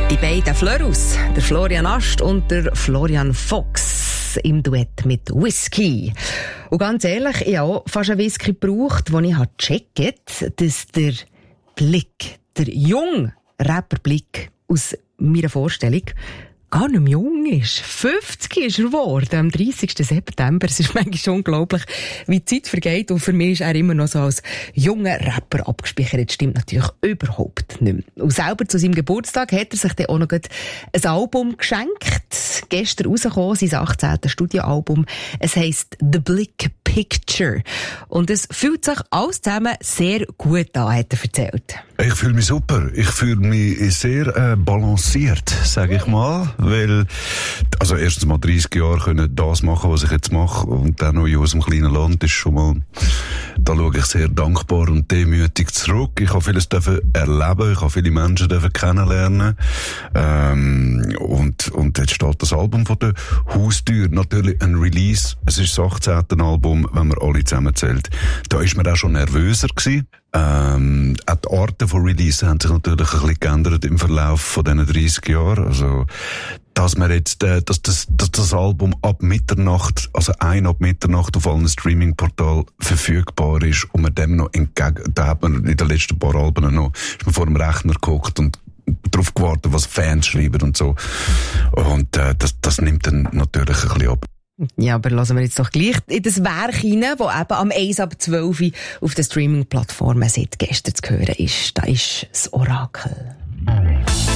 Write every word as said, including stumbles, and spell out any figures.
Die beiden Fleurus, der Florian Ast und der Florian Fox im Duett mit Whisky. Und ganz ehrlich, ich habe auch fast einen Whisky gebraucht, wo ich gecheckt habe, dass der Blick, der junge Rapperblick aus meiner Vorstellung gar nicht mehr jung ist. fünfzig ist er geworden, am dreißigsten September. Es ist manchmal unglaublich, wie die Zeit vergeht. Und für mich ist er immer noch so als junger Rapper abgespeichert. Das stimmt natürlich überhaupt nicht mehr. Und selber zu seinem Geburtstag hat er sich dann auch noch ein Album geschenkt. Gestern rausgekommen, sein achtzehntes Studioalbum. Es heisst The Blick Picture. Und es fühlt sich alles zusammen sehr gut an, hat er erzählt. Ich fühle mich super. Ich fühle mich sehr äh, balanciert, sage ich mal. Weil, also erstens mal dreißig Jahre können das machen, was ich jetzt mache, und dann noch in unserem kleinen Land, ist schon mal, da schaue ich sehr dankbar und demütig zurück. Ich habe vieles dürfen erleben, ich habe viele Menschen dürfen kennenlernen, ähm, und, und jetzt steht das Album vor der Haustür. Natürlich ein Release, es ist das achtzehnte Album, wenn man alle zusammenzählt. Da ist man auch schon nervöser gewesen. Ähm, auch die Arten von Release haben sich natürlich ein bisschen geändert im Verlauf von diesen dreißig Jahren. Also, dass man jetzt, äh, dass das, dass das Album ab Mitternacht, also ein ab Mitternacht auf allen Streaming-Portalen verfügbar ist und man dem noch entgegen, da hat man in den letzten paar Alben noch, ist man vor dem Rechner geguckt und darauf gewartet, was Fans schreiben und so. Und, äh, das, das nimmt dann natürlich ein bisschen ab. Ja, aber lassen wir jetzt doch gleich in das Werk hinein, das eben am eins ab zwölf auf den Streaming-Plattformen seit gestern zu hören ist. Da ist das Orakel.